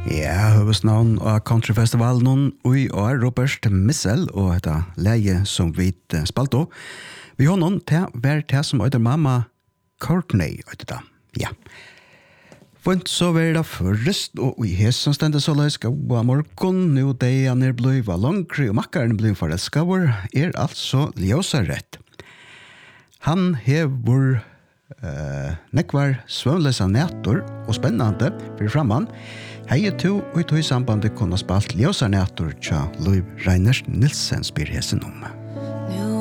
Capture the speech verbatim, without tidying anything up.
Ja, høvesnavn av countryfestivalen og i år Robert Missel og dette leie som vi spalte. Vi har noen til hver til som heter Mamma Courtney. Det. Ja. Fint så var det først, og i hessen stendet så løs god morgen, nå det er blevet langere og makkeren blevet forelsket, er altså Ljosa rett. Han hever Uh, nekvar svømløsa nætter og spennende for framman. Hei to og i to i sambandet kunne spalt Ljosa nætter tja Louis Reiners Nilsen spyr hessen om.